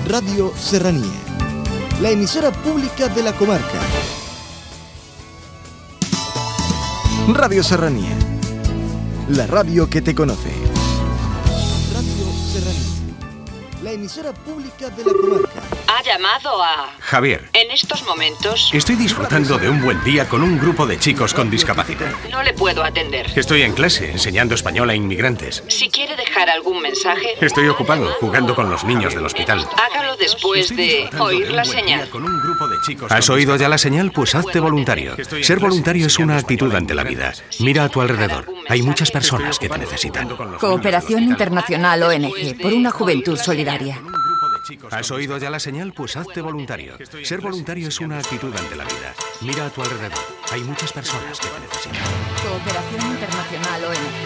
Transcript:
Radio Serranía, la emisora pública de la comarca. Radio Serranía, la radio que te conoce. Radio Serranía, la emisora pública de la comarca. Ha llamado a... Javier. En estos momentos... Estoy disfrutando de un buen día con un grupo de chicos con discapacidad. No le puedo atender. Estoy en clase enseñando español a inmigrantes. Si quiere dejar algún mensaje... Estoy ocupado jugando con los niños del hospital. Hágalo después de oír la señal. ¿Has oído ya la señal? Pues hazte voluntario. Ser voluntario es una actitud ante la vida. Mira a tu alrededor. Hay muchas personas que te necesitan. Cooperación Internacional ONG, por una juventud solidaria. ¿Has oído ya la señal? Pues hazte voluntario. Ser voluntario es una actitud ante la vida. Mira a tu alrededor. Hay muchas personas que te necesitan. Cooperación Internacional ONG.